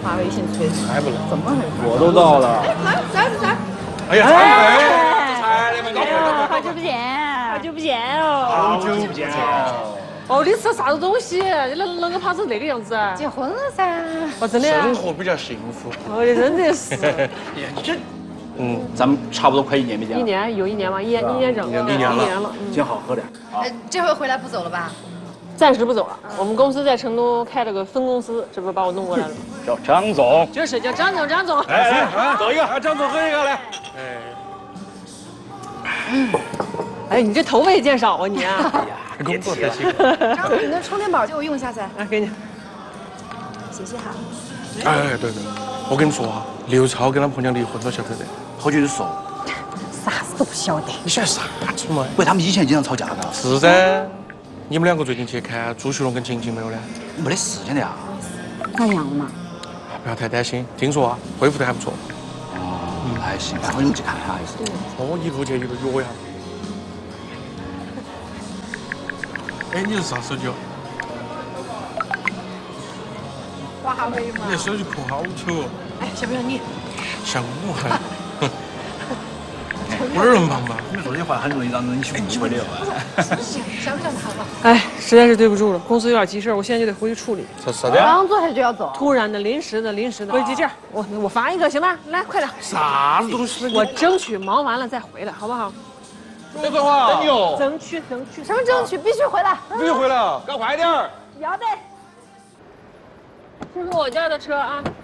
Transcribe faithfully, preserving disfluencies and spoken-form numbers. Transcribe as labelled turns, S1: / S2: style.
S1: 发微信催。
S2: 还不能？
S1: 怎么很？
S3: 我都到了。
S1: 来，来来。
S2: 哎呀，哎，才你们搞
S4: 哎，好久不见，
S1: 好久不见哦。
S2: 好久不见哦。
S1: 哦，你吃啥子东西？你啷啷个怕成那个样子啊？
S4: 结婚了噻。
S1: 哦，真的啊？
S2: 生活比较幸福。
S1: 哦，你真的是。
S3: 这，嗯，咱们差不多快一年没见了。
S1: 一年有一年嘛，一年一年整，
S2: 一年了，
S1: 一年了。
S3: 挺好喝的。
S4: 呃，这回回来不走了吧？
S1: 暂时不走了。我们公司在成都开了个分公司，这不是把我弄过来了吗？
S3: 叫张总。
S1: 就是叫张总，张总。
S2: 来来，走一个，张总喝一个来。哎。
S1: 哎，你这头发也见少啊你啊！
S3: 哎呀，
S2: 工作才行。
S4: 张总，你那充电宝借我用一下噻。
S1: 来，给你。
S4: 谢谢哈。
S2: 哎，对对，我跟你说哈，刘超跟他婆娘离婚了，晓得的。
S3: 好久就说。
S4: 啥子都不晓得。
S2: 你晓得啥子嘛？
S3: 喂，他们以前经常吵架的。
S2: 是噻。你们两个最近去看朱旭龙跟晴晴没有呢？
S3: 没得时间的呀。
S4: 咋样嘛？
S2: 不要太担心，听说啊，恢复得还不错。
S3: 哦，还行，赶快你们去看一下还是。
S2: 哦，一路去一路约呀。哎，你是啥手机哦？
S1: 华为嘛。
S2: 你这手机壳好丑哦。
S1: 哎，像不像你？
S2: 像我还。我耳聋旁吧？
S3: 你们说这话很容易让人去误会的哦。
S4: 想不想他吧？
S1: 哎，实在是对不住了，公司有点急事，我现在就得回去处理。
S2: 啥啥的？
S4: 刚做还是就要走？
S1: 突然的、临时的、临时的。危机这样，我我发一个行吧？来，快点。
S2: 啥子东西？
S1: 我争取忙完了再回来，好不好？
S2: 这个话，等你哦。
S1: 争取争取。
S4: 什么争取？必须回来！
S2: 必须回来，搞快点儿。
S1: 要得。这是我叫的车啊。